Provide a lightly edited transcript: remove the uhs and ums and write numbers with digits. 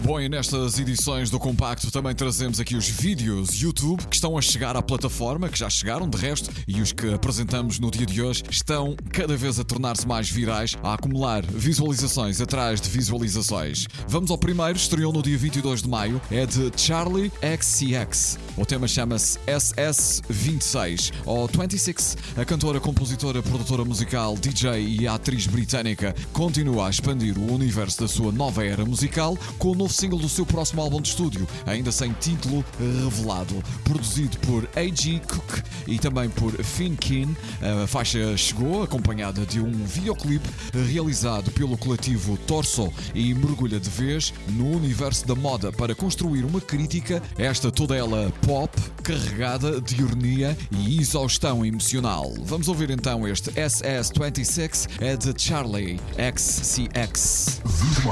Bom, e nestas edições do Compacto também trazemos aqui os vídeos YouTube que estão a chegar à plataforma, que já chegaram de resto, e os que apresentamos no dia de hoje estão cada vez a tornar-se mais virais, a acumular visualizações atrás de visualizações. Vamos ao primeiro, estreou no dia 22 de maio, é de Charli XCX. O tema chama-se SS26, ou 26. A cantora, compositora, produtora musical, DJ e atriz britânica continua a expandir o universo da sua nova era musical com o novo single do seu próximo álbum de estúdio, ainda sem título revelado. Produzido por A.G. Cook e também por Finn Keen, a faixa chegou acompanhada de um videoclipe realizado pelo coletivo Torso e mergulha de vez no universo da moda para construir uma crítica, esta toda ela pop, carregada de ironia e exaustão emocional. Vamos ouvir então este SS26, é de Charli XCX. 20